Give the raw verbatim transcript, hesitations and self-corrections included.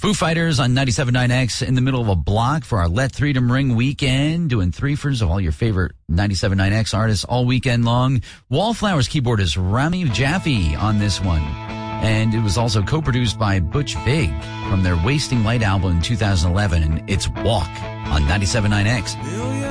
Foo Fighters on ninety-seven point nine X in the middle of a block for our Let Freedom Ring weekend, doing threefers of all your favorite ninety-seven point nine X artists all weekend long. Wallflowers keyboardist Rami Jaffe on this one. And it was also co-produced by Butch Vig from their Wasting Light album in two thousand eleven, and it's Walk on ninety-seven point nine X.